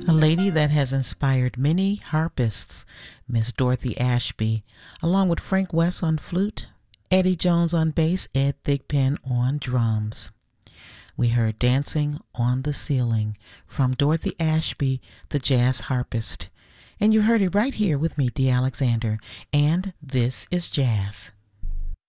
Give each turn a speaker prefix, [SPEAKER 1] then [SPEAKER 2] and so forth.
[SPEAKER 1] A lady that has inspired many harpists, Miss Dorothy Ashby, along with Frank West on flute, Eddie Jones on bass, Ed Thigpen on drums. We heard Dancing on the Ceiling from Dorothy Ashby, the jazz harpist. And you heard it right here with me, Dee Alexander, and this is jazz.